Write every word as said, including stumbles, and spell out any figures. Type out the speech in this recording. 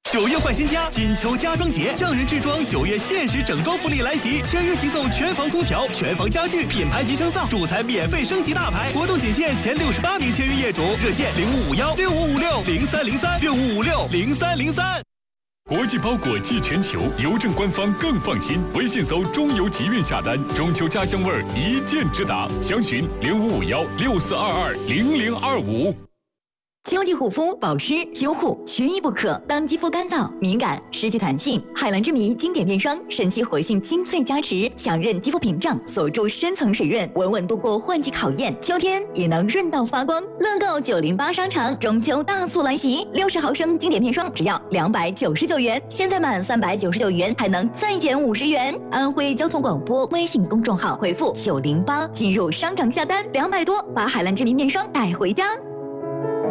九月换新家，金秋家装节，匠人制装九月限时整装福利来袭，签约即送全房空调、全房家具、品牌级升噪，主材免费升级大牌。活动仅限前六十八名签约业主，热线零五五幺六五五六零三零三六五五六零三零三。 国际包裹寄全球，邮政官方更放心。微信搜中邮集运下单，中秋家乡味儿一键直达。详询零五五幺六四二二零零二五。 秋季护肤保湿修护缺一不可。当肌肤干燥、敏感、失去弹性，海蓝之谜经典面霜神奇活性精粹加持，强韧肌肤屏障，锁住深层水润，稳稳度过换季考验。秋天也能润到发光。乐购九零八商场中秋大促来袭，六十毫升经典面霜只要两百九十九元，现在满三百九十九元还能再减五十元。安徽交通广播微信公众号回复九零八进入商场下单，两百多把海蓝之谜面霜带回家。